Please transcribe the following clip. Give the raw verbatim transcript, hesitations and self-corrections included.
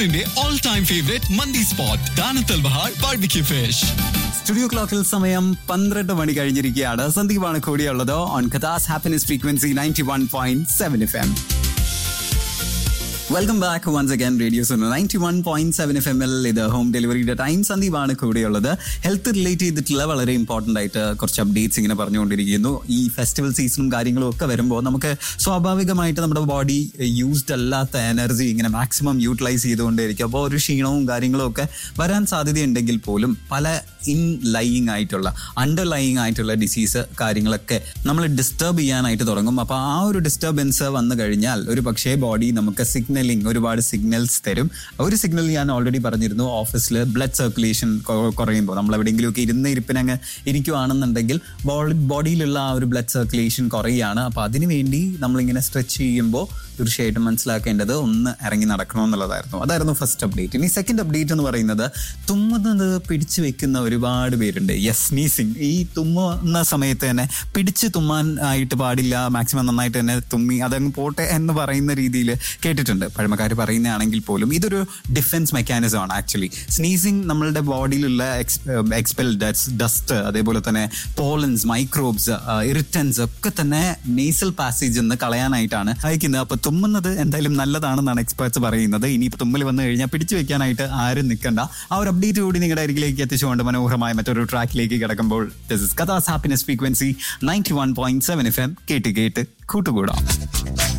ന്റെ all time favourite മന്തി spot ദാനത്തൽ Bahar barbecue fish. Studio ക്ലോക്കിൽ സമയം പന്ത്രണ്ട് മണി കഴിഞ്ഞിരിക്കുകയാണ്. സന്ദീപാണ് കൂടിയുള്ളത് on കഥാസ് happiness frequency ninety one point seven F M. Welcome back once again radio zone ninety one point seven F എമ്മിൽ. ഇത് home ഡെലിവറിയുടെ time. സന്ദീപാണ് കൂടെയുള്ളത്. Health relate ചെയ്തിട്ടുള്ള വളരെ ഇമ്പോർട്ടൻ്റ് ആയിട്ട് കുറച്ച് അപ്ഡേറ്റ്സ് ഇങ്ങനെ പറഞ്ഞുകൊണ്ടിരിക്കുന്നു. ഈ ഫെസ്റ്റിവൽ സീസണും കാര്യങ്ങളും ഒക്കെ വരുമ്പോൾ നമുക്ക് സ്വാഭാവികമായിട്ട് നമ്മുടെ ബോഡി യൂസ്ഡ് അല്ലാത്ത എനർജി ഇങ്ങനെ മാക്സിമം യൂട്ടിലൈസ് ചെയ്തുകൊണ്ടേയിരിക്കും. അപ്പോൾ ഒരു ക്ഷീണവും കാര്യങ്ങളും ഒക്കെ വരാൻ സാധ്യതയുണ്ടെങ്കിൽ പോലും പല ഇൻ ലൈയിങ് ആയിട്ടുള്ള അണ്ടർ ലൈയിങ് ആയിട്ടുള്ള ഡിസീസ് കാര്യങ്ങളൊക്കെ നമ്മൾ ഡിസ്റ്റർബ് ചെയ്യാനായിട്ട് തുടങ്ങും. അപ്പോൾ ആ ഒരു ഡിസ്റ്റർബൻസ് വന്നു കഴിഞ്ഞാൽ ഒരു പക്ഷേ ബോഡി നമുക്ക് സിഗ്നലിങ് ഒരുപാട് സിഗ്നൽസ് തരും. ഒരു സിഗ്നൽ ഞാൻ ഓൾറെഡി പറഞ്ഞിരുന്നു. ഓഫീസിൽ ബ്ലഡ് സർക്കുലേഷൻ കുറയുമ്പോൾ നമ്മൾ എവിടെയെങ്കിലുമൊക്കെ ഇരുന്ന് ഇരിപ്പിനങ്ങ് ഇരിക്കുകയാണെന്നുണ്ടെങ്കിൽ ബോഡിയിലുള്ള ആ ഒരു ബ്ലഡ് സർക്കുലേഷൻ കുറയുകയാണ്. അപ്പോൾ അതിനു വേണ്ടി നമ്മളിങ്ങനെ സ്ട്രെച്ച് ചെയ്യുമ്പോൾ തീർച്ചയായിട്ടും മനസ്സിലാക്കേണ്ടത് ഒന്ന് ഇറങ്ങി നടക്കണമെന്നുള്ളതായിരുന്നു. അതായിരുന്നു ഫസ്റ്റ് അപ്ഡേറ്റ്. ഇനി സെക്കൻഡ് അപ്ഡേറ്റ് എന്ന് പറയുന്നത് തുമ്മുന്നത് പിടിച്ചു വെക്കുന്ന ഒരുപാട് പേരുണ്ട്. Yes, sneezing. ഈ തുമ്മുന്ന സമയത്ത് തന്നെ പിടിച്ച് തുമ്മാൻ ആയിട്ട് പാടില്ല, മാക്സിമം നന്നായിട്ട് തന്നെ തുമ്മി അതങ്ങ് പോട്ടെ എന്ന് പറയുന്ന രീതിയിൽ കേട്ടിട്ടുണ്ട് പഴമക്കാർ പറയുന്നതാണെങ്കിൽ പോലും. ഇതൊരു ഡിഫൻസ് മെക്കാനിസം ആണ് ആക്ച്വലി. സ്നീസിങ് നമ്മളുടെ ബോഡിയിലുള്ള എക്സ് എക്സ്പെൽ ഡസ്റ്റ്, അതേപോലെ തന്നെ പോളൻസ്, മൈക്രോബ്സ്, ഇറിറ്റൻസ് ഒക്കെ തന്നെ നേസൽ പാസേജ് എന്ന് കളയാനായിട്ടാണ് അയക്കുന്നത്. അപ്പൊ തുമ്മുന്നത് എന്തായാലും നല്ലതാണെന്നാണ് എക്സ്പേർട്സ് പറയുന്നത്. ഇനി തുമ്മൽ വന്നു കഴിഞ്ഞാൽ പിടിച്ചു വെക്കാനായിട്ട് ആരും നിൽക്കണ്ട. ആ ഒരു അപ്ഡേറ്റ് കൂടി നിങ്ങളുടെ അരികിലേക്ക് എത്തിച്ചുകൊണ്ട് മനോഹരമായ മറ്റൊരു ട്രാക്കിലേക്ക് കിടക്കുമ്പോൾ this is കഥാസ് happiness frequency ninety one point seven F M. കേട്ട് കേട്ട് കൂട്ടുകൂടാം.